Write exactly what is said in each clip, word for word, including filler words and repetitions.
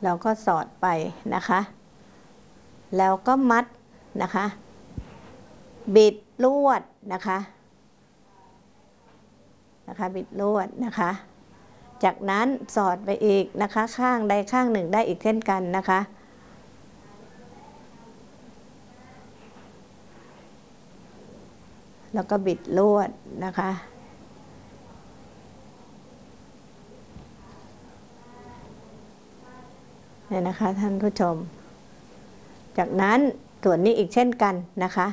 เราก็สอดไปนะคะแล้วก็มัดนะคะบิดลวดนะคะนะคะบิดลวดนะคะจากนั้นสอดไปอีกนะคะข้างใดข้างหนึ่งได้อีกเช่นกันนะคะแล้วก็บิดลวดนะคะเนี่ยนะคะท่านผู้ชมจากนั้นส่วนนี้อีกเช่นกันนะคะ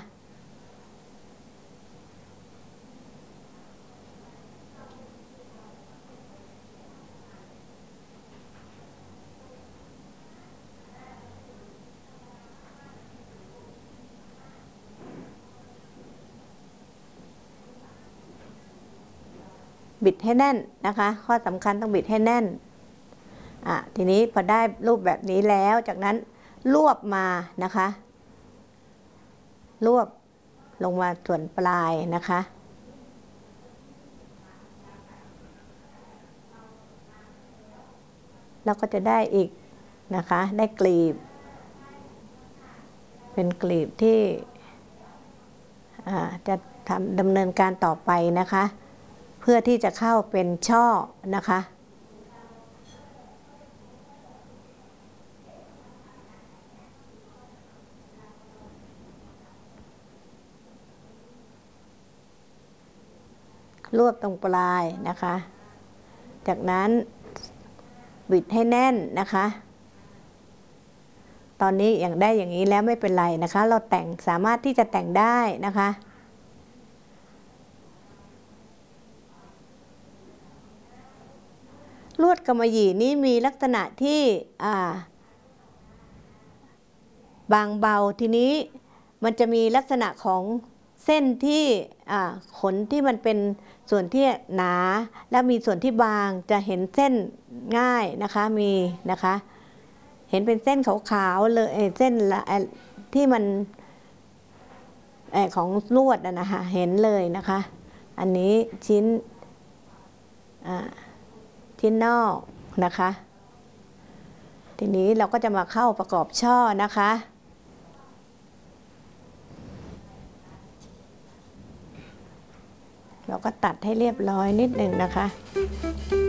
บิดให้แน่นนะคะข้อสำคัญต้องบิดให้แน่นอ่ะทีนี้พอได้รูปแบบนี้แล้วจากนั้นรวบมานะคะรวบลงมาส่วนปลายนะคะแล้วก็จะได้อีกนะคะได้กลีบเป็นกลีบที่จะทำดำเนินการต่อไปนะคะเพื่อที่จะเข้าเป็นช่อนะคะรวบตรงปลายนะคะจากนั้นบิดให้แน่นนะคะตอนนี้อย่างได้อย่างนี้แล้วไม่เป็นไรนะคะเราแต่งสามารถที่จะแต่งได้นะคะลวดกำมะหยี่นี้มีลักษณะที่บางเบาทีนี้มันจะมีลักษณะของเส้นที่ขนที่มันเป็นส่วนที่หนาแล้วมีส่วนที่บางจะเห็นเส้นง่ายนะคะมีนะคะเห็นเป็นเส้นขาวๆเลยเส้นที่มันของลวดนะคะเห็นเลยนะคะอันนี้ชิ้นชิ้นนอกนะคะทีนี้เราก็จะมาเข้าประกอบช่อนะคะเราก็ตัดให้เรียบร้อยนิดหนึ่งนะคะ